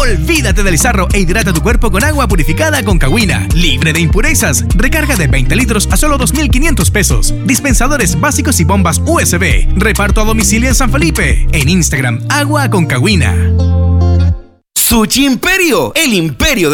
Olvídate del sarro e hidrata tu cuerpo con agua purificada con Cagüina, libre de impurezas. Recarga de 20 litros a solo 2,500 pesos. Dispensadores básicos y bombas USB. Reparto a domicilio en San Felipe. En Instagram, Agua con Cagüina. Sushi Imperio, el imperio